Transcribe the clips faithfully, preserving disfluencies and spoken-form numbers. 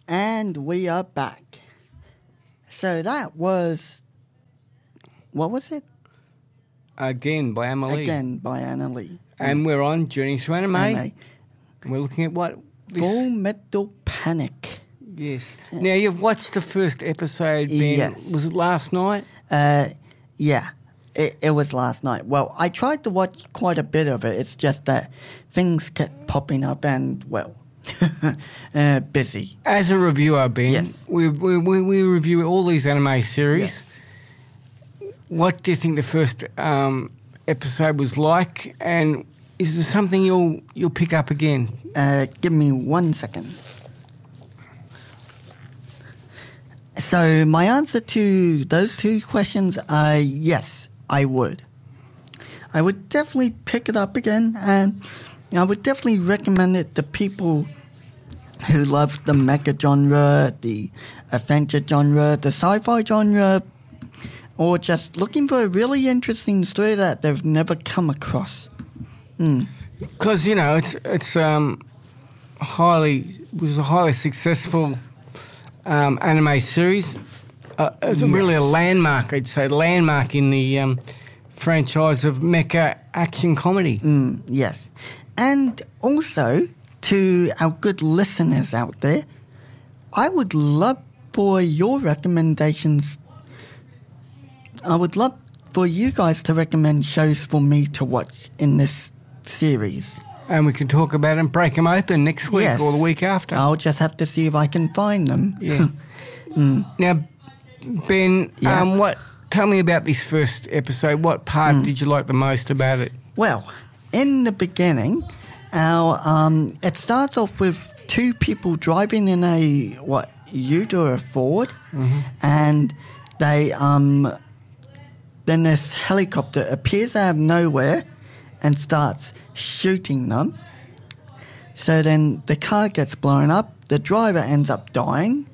And we are back. So that was, what was it? Again by Emily. Again by Anna Lee. And we're on Journey to Anime. Anime. And we're looking at what? This... Full Metal Panic. Yes. Now, you've watched the first episode, Ben. Yes. Was it last night? Uh, yeah, it, it was last night. Well, I tried to watch quite a bit of it. It's just that things kept popping up and, well, uh, busy. As a reviewer, Ben, yes. we, we, we, we review all these anime series. Yes. What do you think the first um, episode was like? And is there something you'll you'll pick up again? Uh, give me one second. So my answer to those two questions are yes, I would. I would definitely pick it up again, and I would definitely recommend it to people who love the mecha genre, the adventure genre, the sci-fi genre, or just looking for a really interesting story that they've never come across. Because, mm. you know, it's it's um highly was a highly successful um, anime series. Uh, it's yes. really a landmark, I'd say, landmark in the um, franchise of mecha action comedy. Mm, yes. And also, to our good listeners out there, I would love for your recommendations. I would love for you guys to recommend shows for me to watch in this series. And we can talk about them, break them open next week yes. or the week after. I'll just have to see if I can find them. Yeah. mm. Now, Ben, yeah. um, what? Tell me about this first episode. What part mm. did you like the most about it? Well, in the beginning, our um, it starts off with two people driving in a what Ute or a Ford, mm-hmm. and they um, then this helicopter appears out of nowhere and starts shooting them. So then the car gets blown up, the driver ends up dying,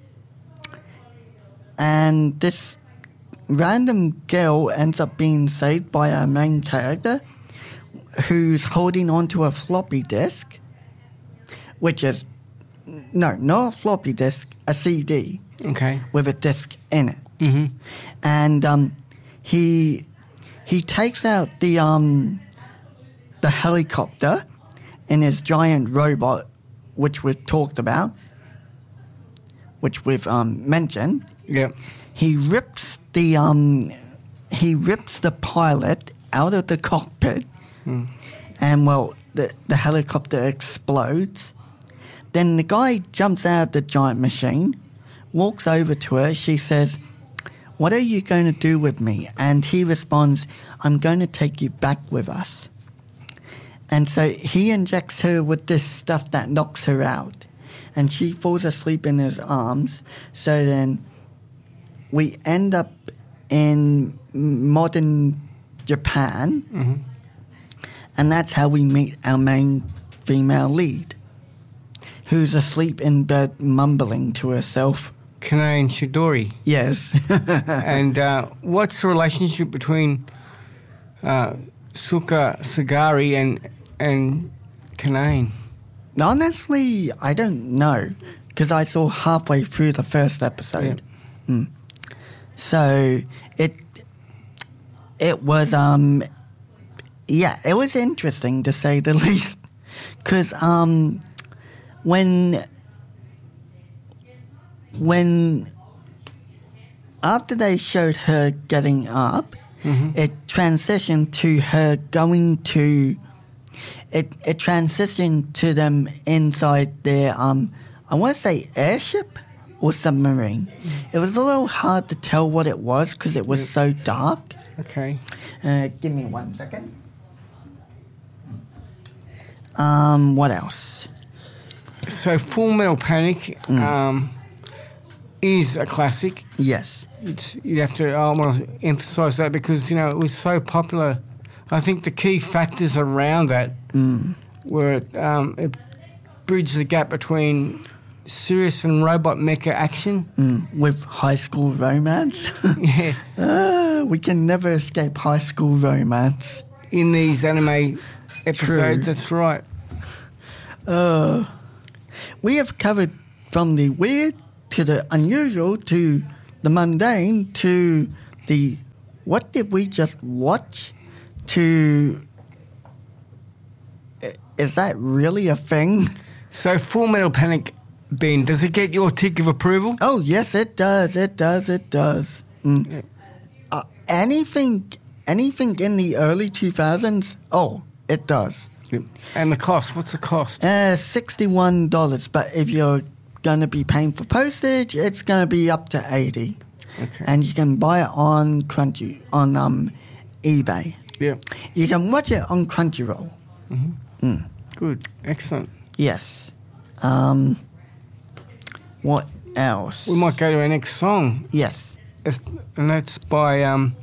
and this random girl ends up being saved by our main character, who's holding onto a floppy disk, which is, no, not a floppy disk, a C D. Okay. With a disc in it. Mm-hmm. And um, he he takes out the um the helicopter in his giant robot, which we've talked about, which we've um, mentioned. Yeah. He rips the um he rips the pilot out of the cockpit. Mm. And, well, the, the helicopter explodes. Then the guy jumps out of the giant machine, walks over to her. She says, "What are you going to do with me?" And he responds, "I'm going to take you back with us." And so he injects her with this stuff that knocks her out. And she falls asleep in his arms. So then we end up in modern Japan. Mm-hmm. And that's how we meet our main female lead, who's asleep in bed mumbling to herself. Kanane Shidori. Yes. And uh, what's the relationship between uh, Suka Sagari and and Kanane? Honestly, I don't know, because I saw halfway through the first episode. Yeah. Mm. So it it was um. Yeah, it was interesting to say the least, because um, when when after they showed her getting up, mm-hmm. it transitioned to her going to it. It transitioned to them inside their um, I want to say airship or submarine. Mm-hmm. It was a little hard to tell what it was because it was yeah. so dark. Okay, uh, give me one second. Um, what else? So, Full Metal Panic Mm. um, is a classic. Yes. It's, you have to, I want to emphasise that because, you know, it was so popular. I think the key factors around that mm. were it, um, it bridged the gap between serious and robot mecha action. Mm. With high school romance. Yeah. uh, we can never escape high school romance. In these anime episodes, True. That's right. Uh, we have covered from the weird to the unusual, to the mundane, to the what did we just watch, to is that really a thing? So Full Metal Panic, Ben, does it get your tick of approval? Oh, yes, it does. It does. It does. Mm. Yeah. Uh, anything, anything in the early two thousands, oh, it does. Yeah. And the cost, what's the cost? Uh, sixty-one dollars, but if you're going to be paying for postage, it's going to be up to eighty dollars. Okay. And you can buy it on Crunchy, on um, eBay. Yeah. You can watch it on Crunchyroll. Mm-hmm. Mm. Good. Excellent. Yes. Um, what else? We might go to our next song. Yes. It's, and that's by um,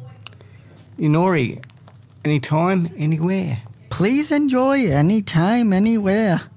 Inori. Anytime, anywhere. Please enjoy anytime, anywhere.